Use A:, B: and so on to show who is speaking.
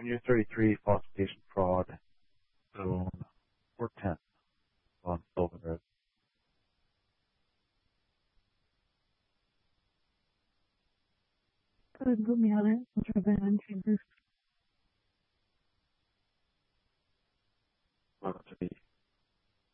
A: Unit 33, falsification, fraud, zone 410 on Sullivan Road.
B: Go ahead and put me on it. I'll try to find chambers.